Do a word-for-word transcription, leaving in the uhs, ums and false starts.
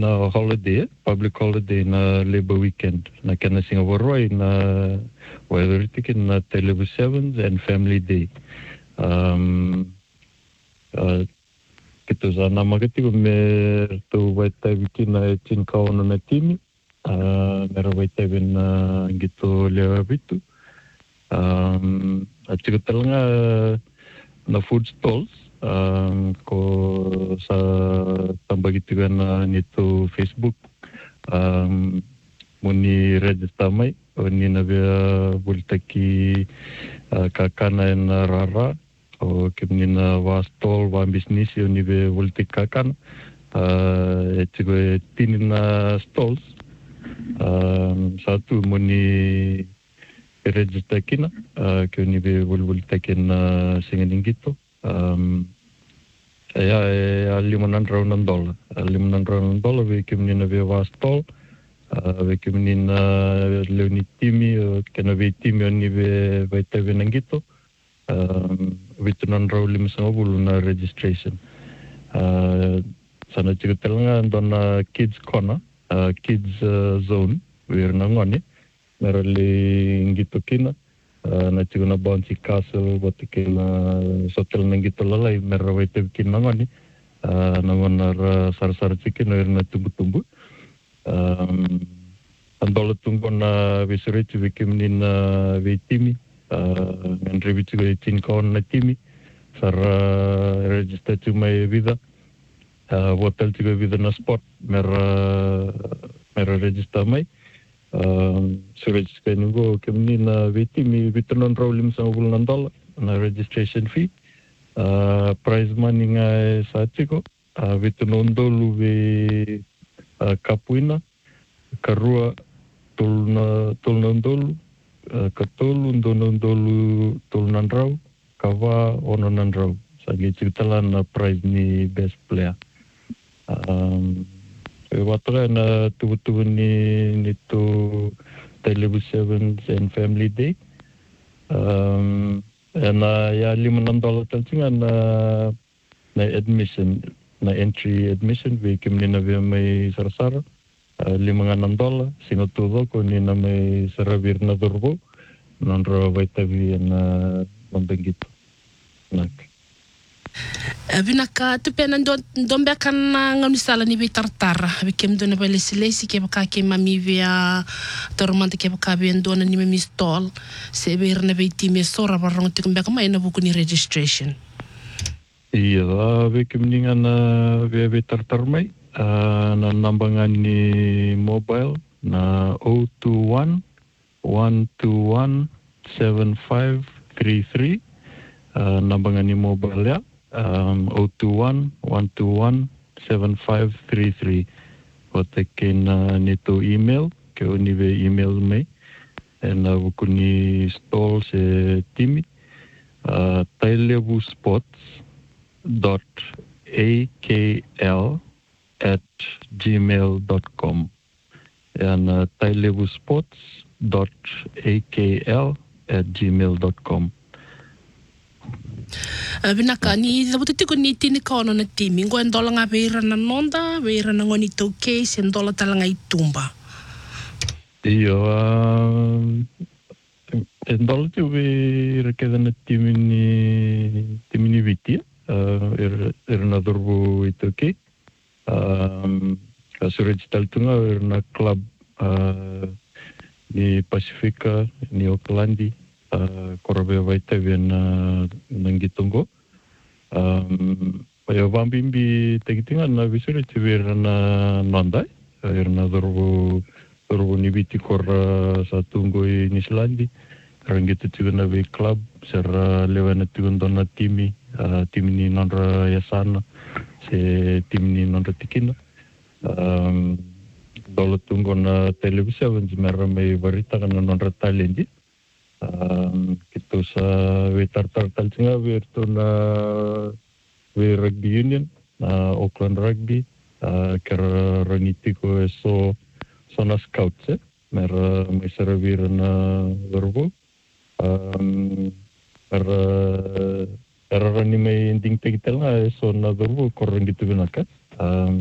na holiday, public holiday na Labor Weekend. Na kena Singapore na weather tikin na Telebu Sevens and Family Day. Um, uh, Kito sana magati ko mer to waita bikin na chin kaono na timi. Uh, Mera waita bin na gitu lewa bitu. Um, at siko talanga na food stalls. Um, ko sa tambagitigan na nito Facebook um, muni register mai o ni na via bultaki uh, kakana na rara o kimni na wa stall wa business o ni via bultaki kakana uh, etigo tini na stalls um, satu muni register kina uh, ke ni via bultaki na singaning gitu um, ja, ja limanan raunan dollar. Limanan raunan dollar we kimni na we was tol. We kimni na leuni timi kena we timi oni we we teve nangito. Um we tunan rau lim sangabulu na registration. Uh, sana chiku telanga dona kids corner, uh, kids uh, zone we nangoni. Merali ngito kina. Uh, na chiku na bouncy castle botike na hotel nangito lalai merra waite bikin nangoni uh, nangonar sar-sar chikin na tumbu-tumbu um, andola tungko na visurichi bikim ni na vitimi uh, ngandri bichigo itin kaon na timi sar uh, register chumai vida uh, hotel chigo vida na spot merra merra register mai Um, suraj kainungo kemni na vitimi vitunon rawlim sa ubulan dollar na registration fee uh, prize money nga sa chiko uh, vitunon dolu vi uh, kapuina karua tulna tulnon dolu uh, katolu ndonon dolu tulnan raw kawa ononan raw sa gititalan na prize ni best player um, Watra na tubutubu ni nito Telebu Sevens and Family Day. Um, na ya limanan dollar talsinga na na admission na entry admission we kimni na we may sarsara uh, limangan dollar sinutudo ko ni na may saravir na durbo nonro waitavi na mambengito nak. Binaka tupena ndombe kana ngamisala ni bitartara bikem dona balesilesi ke baka ke mami via tormante ke baka bien dona ni memi stall se ber na biti me sora barong tikumbe kama ina buku ni registration. Iya bikem ni ngana via bitartar mai na nambangan ni mobile na zero two one one two one seven five three three nambangan ni mobile ya Um, zero two one one two one seven five three three. Otekin uh, nito email, ke unive email me, en uh, bukuni stall se timi, uh, tailebu spots dot akl at gmail dot com. En uh, tailebu spots dot akl at gmail dot com. Binaka ni labuti ko ni tini kaono na timi ngo endola nga beira na nonda beira na ngoni to case endola talanga itumba. Iyo endola tu beira keda na timi ni timi ni viti er er na dorbu ito ke um kasure digital tunga er na club ni Pacifica ni Aucklandi Uh, korabe waita vien uh, nangitungo. Um, Payo bambimbi tegitinga na visuri tivir na nandai. Irna dorbu dorbu nibiti kora sa tungo i Nislandi. Rangitu tiga na vi club. Sera lewana tiga na timi. Uh, timi ni nandra yasana. Se timi ni nandra tikina. Um, Dolo tungo na televisa. Mera may varita ka na nandra Thailand. Um, kita sa we tartar-tartal singa we to na we rugby union na Auckland Rugby uh, kera rangiti ko so so na scouts eh mer may servir na verbo um mer era rani may ending tegitel nga so na verbo korang gitu binaka um